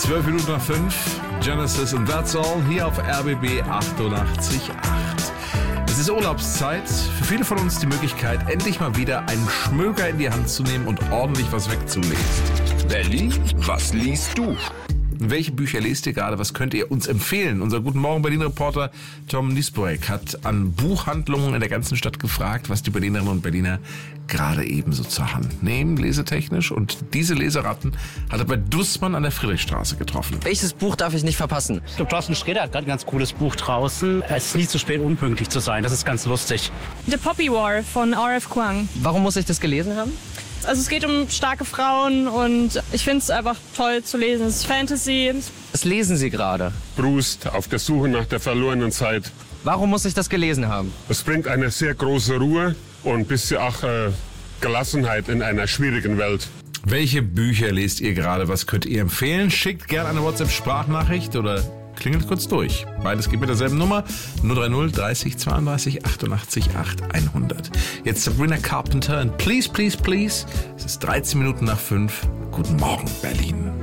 12 Minuten nach 5, Genesis and That's All, hier auf RBB 88.8. Es ist Urlaubszeit, für viele von uns die Möglichkeit, endlich mal wieder einen Schmöker in die Hand zu nehmen und ordentlich was wegzulesen. Berlin, was liest du? Welche Bücher lest ihr gerade? Was könnt ihr uns empfehlen? Unser Guten Morgen Berlin-Reporter Tom Niesbroek hat an Buchhandlungen in der ganzen Stadt gefragt, was die Berlinerinnen und Berliner gerade ebenso zur Hand nehmen, lesetechnisch. Und diese Leseratten hat er bei Dussmann an der Friedrichstraße getroffen. Welches Buch darf ich nicht verpassen? Ich glaube, Thorsten Sträter hat gerade ein ganz cooles Buch draußen. Es ist nie zu spät, unpünktlich zu sein. Das ist ganz lustig. The Poppy War von R.F. Kuang. Warum muss ich das gelesen haben? Also es geht um starke Frauen und ich finde es einfach toll zu lesen. Es ist Fantasy. Was lesen Sie gerade? Proust, auf der Suche nach der verlorenen Zeit. Warum muss ich das gelesen haben? Es bringt eine sehr große Ruhe und ein bisschen auch Gelassenheit in einer schwierigen Welt. Welche Bücher lest ihr gerade? Was könnt ihr empfehlen? Schickt gerne eine WhatsApp-Sprachnachricht oder klingelt kurz durch. Beides geht mit derselben Nummer. 030 30 32 88 8 100. Jetzt Sabrina Carpenter und Please, Please, Please. Es ist 13 Minuten nach 5. Guten Morgen, Berlin.